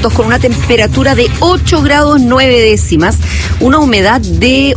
vientos con una temperatura de 8 grados 9 décimas, una humedad de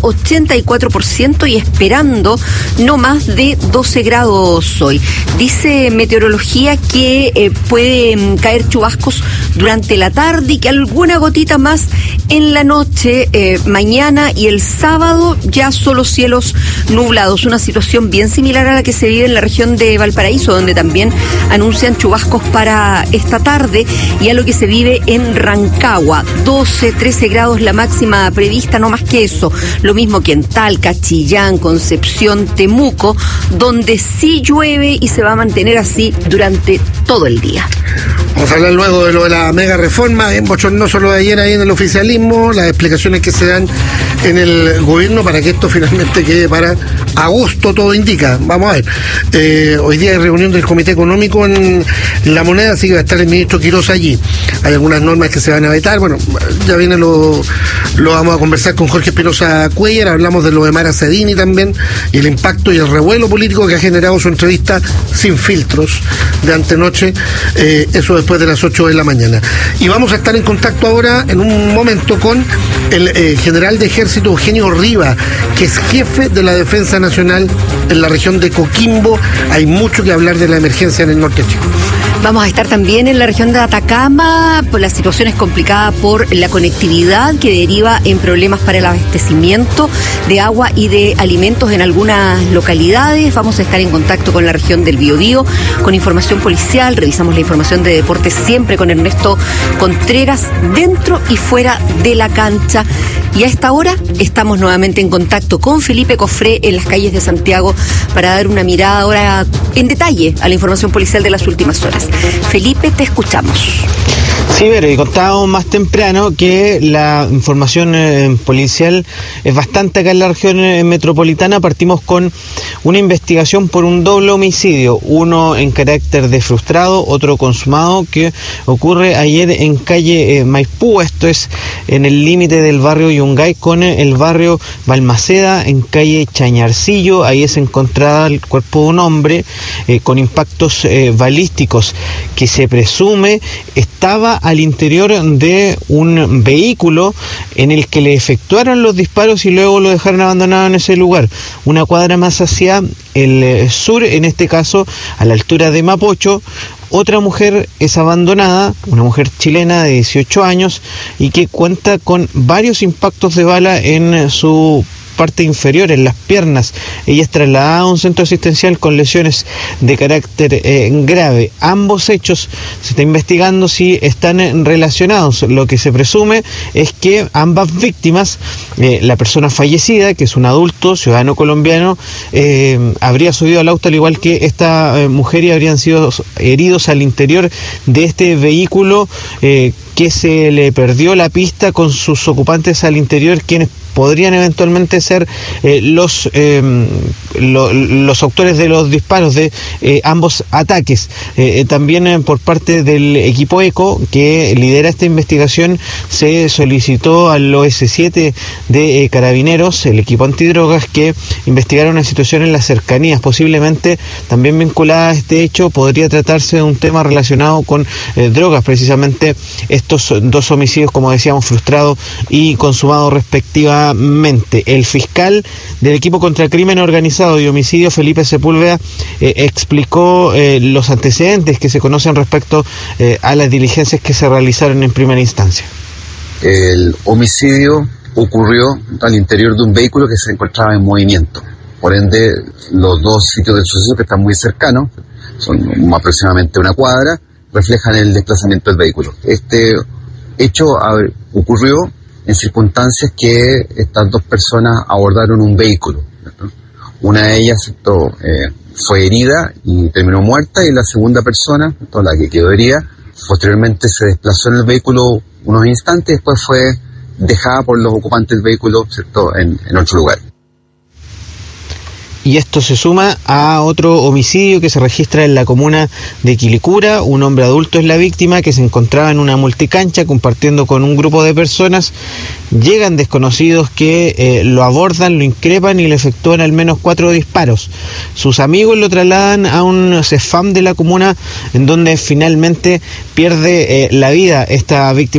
84% y esperando no más de 12 grados hoy. Dice meteorología que pueden caer chubascos durante la tarde y que alguna gotita más en la noche, mañana y el sábado ya solo cielos nublados. Una situación bien similar a la que se vive en la región de Valparaíso, donde también anuncian chubascos para esta tarde, y a lo que se vive en Rancagua, 12, 13 grados la máxima prevista, no más que eso. Lo mismo que en Talca, Chillán, Concepción, Temuco, donde sí llueve y se va a mantener así durante todo el día. Vamos a hablar luego de lo de la mega reforma, bien bochornoso lo de ayer ahí en el oficialismo, las explicaciones que se dan en el gobierno para que esto finalmente quede para agosto, todo indica. Vamos a ver. Hoy día hay reunión del Comité Económico en La Moneda, así que va a estar el ministro Quiroz allí. Hay algunas normas que se van a vetar. Bueno, ya viene lo vamos a conversar con Jorge Espinosa Cuellar. Hablamos de lo de Mara Cedini también, y el impacto y el revuelo político que ha generado su entrevista sin filtros de antenoche. Eso después de las 8 de la mañana. Y vamos a estar en contacto ahora en un momento con el general de ejército Eugenio Riva, que es jefe de la Defensa Nacional en la región de Coquimbo. Hay mucho que hablar de la emergencia en el norte chico. Vamos a estar también en la región de Atacama, pues la situación es complicada por la conectividad que deriva en problemas para el abastecimiento de agua y de alimentos en algunas localidades. Vamos a estar en contacto con la región del Biobío, con información policial, revisamos la información de deportes siempre con Ernesto Contreras, dentro y fuera de la cancha. Y a esta hora estamos nuevamente en contacto con Felipe Cofré en las calles de Santiago para dar una mirada ahora en detalle a la información policial de las últimas horas. Felipe, te escuchamos. Sí, pero y contábamos más temprano que la información policial es bastante acá en la región metropolitana. Partimos con una investigación por un doble homicidio, uno en carácter de frustrado, otro consumado, que ocurre ayer en calle Maipú. Esto es en el límite del barrio Yungay con el barrio Balmaceda, en calle Chañarcillo. Ahí es encontrado el cuerpo de un hombre con impactos balísticos que se presume estaba al interior de un vehículo en el que le efectuaron los disparos y luego lo dejaron abandonado en ese lugar. Una cuadra más hacia el sur, en este caso a la altura de Mapocho, otra mujer es abandonada, una mujer chilena de 18 años y que cuenta con varios impactos de bala en su parte inferior, en las piernas. Ella es trasladada a un centro asistencial con lesiones de carácter grave. Ambos hechos se está investigando si están relacionados. Lo que se presume es que ambas víctimas, la persona fallecida, que es un adulto ciudadano colombiano, habría subido al auto al igual que esta mujer y habrían sido heridos al interior de este vehículo que se le perdió la pista con sus ocupantes al interior, quienes podrían eventualmente ser los autores de los disparos de ambos ataques. También por parte del equipo ECO, que lidera esta investigación, se solicitó al OS7 de Carabineros, el equipo antidrogas, que investigara una situación en las cercanías, posiblemente también vinculada a este hecho. Podría tratarse de un tema relacionado con drogas, precisamente estos dos homicidios, como decíamos, frustrado y consumado respectivamente. El fiscal del equipo contra el crimen organizado y homicidio, Felipe Sepúlveda, explicó los antecedentes que se conocen respecto a las diligencias que se realizaron en primera instancia. El homicidio ocurrió al interior de un vehículo que se encontraba en movimiento. Por ende, los dos sitios del suceso, que están muy cercanos, son aproximadamente una cuadra, reflejan el desplazamiento del vehículo. Este hecho ocurrió en circunstancias que estas dos personas abordaron un vehículo, ¿cierto? Una de ellas fue herida y terminó muerta, y la segunda persona, la que quedó herida, posteriormente se desplazó en el vehículo unos instantes y después fue dejada por los ocupantes del vehículo, ¿cierto?, en otro lugar. Y esto se suma a otro homicidio que se registra en la comuna de Quilicura. Un hombre adulto es la víctima, que se encontraba en una multicancha compartiendo con un grupo de personas. Llegan desconocidos que lo abordan, lo increpan y le efectúan al menos 4 disparos. Sus amigos lo trasladan a un CEFAM de la comuna, en donde finalmente pierde la vida esta víctima.